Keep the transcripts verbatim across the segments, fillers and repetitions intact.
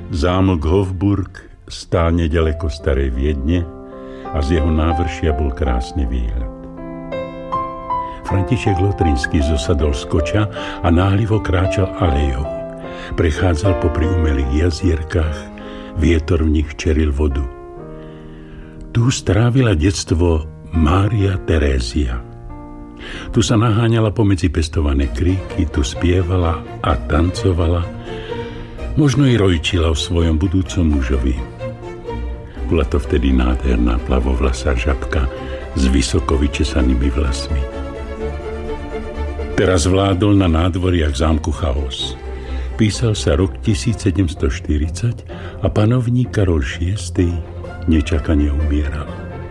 Zámok Hofburg stál nedaleko starej Viedne a z jeho návršia bol krásny výhľad. František Lotrinský zosadol z koča a náhlivo kráčal alejou. Prechádzal popri umelých jazierkách, vietor v nich čeril vodu. Tu strávila detstvo Mária Terézia. Tu sa naháňala pomedzi pestované kríky, tu spievala a tancovala, možno i rojčila o svojom budúcom mužovi. Bola to vtedy nádherná plavovlasá žabka s vysoko vyčesanými vlasmi. Teraz vládol na nádvoriach zámku chaos. Písal sa rok tisícsedemstoštyridsať a panovník Karol šiesty nečakane umieral.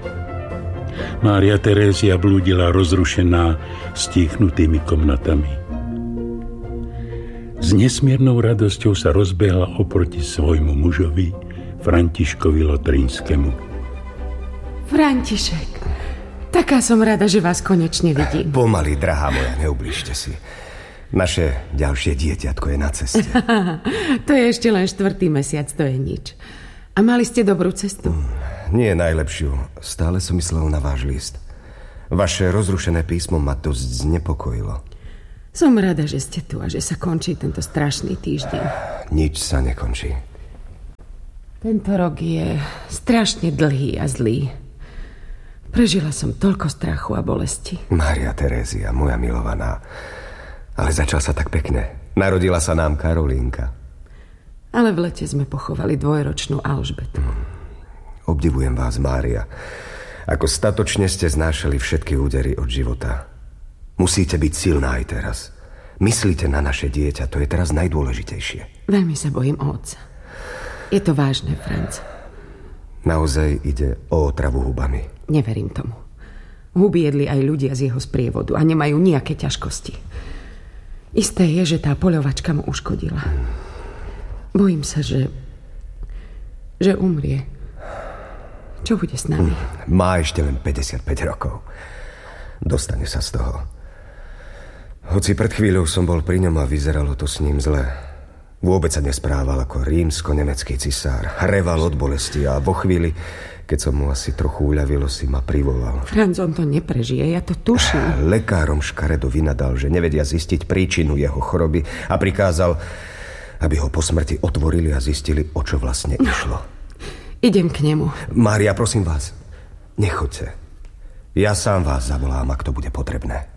Mária Terézia blúdila rozrušená stíchnutými komnatami. S nesmiernou radosťou sa rozbehla oproti svojmu mužovi, Františkovi Lotrinskému. František, taká som rada, že vás konečne vidím. Pomaly, drahá moja, neublížte si. Naše ďalšie dieťatko je na ceste. To je ešte len štvrtý mesiac, to je nič. A mali ste dobrú cestu? Mm, nie najlepšiu. Stále som myslel na váš list. Vaše rozrušené písmo ma dosť znepokojilo. Som rada, že ste tu a že sa končí tento strašný týždeň. Nič sa nekončí. Tento rok je strašne dlhý a zlý. Prežila som toľko strachu a bolesti. Mária Terézia, moja milovaná. Ale začal sa tak pekne. Narodila sa nám Karolínka. Ale v lete sme pochovali dvojročnú Alžbetu. Hmm. Obdivujem vás, Mária. Ako statočne ste znášali všetky údery od života. Musíte byť silná aj teraz. Myslíte na naše dieťa, to je teraz najdôležitejšie. Veľmi sa bojím o otca. Je to vážne, Franc. Naozaj ide o otravu hubami. Neverím tomu. Huby jedli aj ľudia z jeho sprievodu a nemajú nejaké ťažkosti. Isté je, že tá poľovačka mu uškodila. Hmm. Bojím sa, že... že umrie. Čo bude s nami? Má ešte len päťdesiatpäť rokov. Dostane sa z toho. Hoci pred chvíľou som bol pri ňom a vyzeralo to s ním zle. Vôbec sa nesprával ako rímsko-nemecký cisár. Reval od bolesti a vo chvíli, keď som mu asi trochu uľavilo, si ma privolal. Franc, on to neprežije, ja to tuším. Lekárom škaredo vynadal, že nevedia zistiť príčinu jeho choroby a prikázal, aby ho po smrti otvorili a zistili, o čo vlastne išlo. Idem k nemu. Mária, prosím vás, nechoďte. Ja sám vás zavolám, ak to bude potrebné.